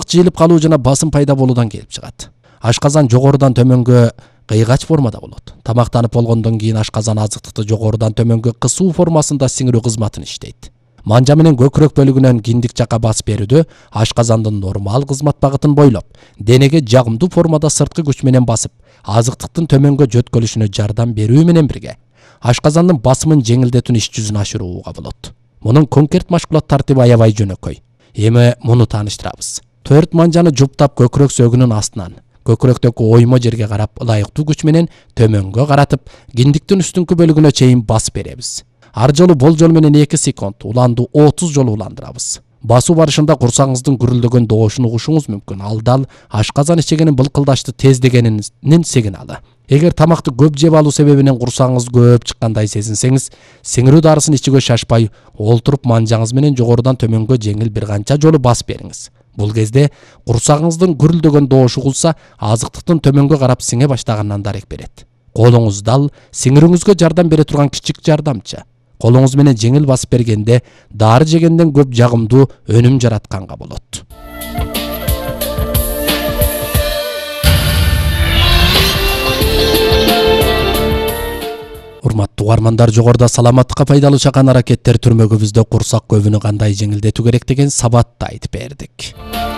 жыйылып калуу жана басым пайда болуудан келип чыгат. Ашказан жогорудан төмөнгө кыйгач формада болот. Тамактанып болгондон кийин ашказан азыктыкты жогорудан төмөнгө кысуу формасында сиңирүү кызматын иштейт. Манжа менен көкүрөк бөлүгүнөн киндик жакка басып берүүдө ашказандын нормал кызмат багытын бойлоп, денеге жагымдуу формада сырткы күч менен басып, азыктыктын төмөнгө жөткөлүшүнө жардам берүү менен бирге ашказандын басымын жеңилдетүүнү иш жүзүнө ашырууга болот. Мунун конкрет машгулат тартиби аябай жөнөкөй. Эми муну тааныштырабыз. 4 манжаны жуптап көкүрөк сөөгүнүн астынан, көкүрөктөгү оймо жерге карап ылайыктуу күч менен төмөнгө каратып, киндиктин үстүнкү бөлүгүнө чейин басып беребиз. Ар жолу болжол менен 2 секунд, уланду 30 жолу уландырабыз. Басуу барышында курсагыңыздын гүрүлдөгөн добушун угушуңуз мүмкүн. Ал дал ашказан ичегенин былкылдашты тездегенинин сигналы. Эгер тамакты көп жеп алуу себебинен курсагыңыз көп чыккандай сезинсеңиз, сиңирүү дарысын ичүүгө шашпай, олтуруп манжаңыз менен жогорудан төмөнгө жеңил бир канча жолу басып бериңиз. Бул кезде курсагыңыздын гүрүлдөгөн добушу угулса, азыктыктын төмөнгө карап сиңе баштаганынан дарек берет. Колуңуз дал сиңирүүңүзгө жардам бере турган кичик жардамчы. Колуңуз менен жеңил басып бергенде дары жегенден көп жагымдуу өнүм жаратканга болот. Урматтуу угармандар, жогоруда саламаттыкка пайдалуу чакан аракеттер түрмөгүбүздө курсак көбүнү кандай жеңилдетүү керек деген сабатты айтып бердик.